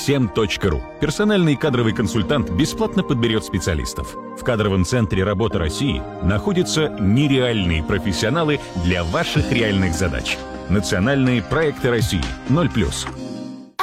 всем.ру. Персональный кадровый консультант бесплатно подберет специалистов. В кадровом центре «Работа России» находятся нереальные профессионалы для ваших реальных задач. Национальные проекты России 0+.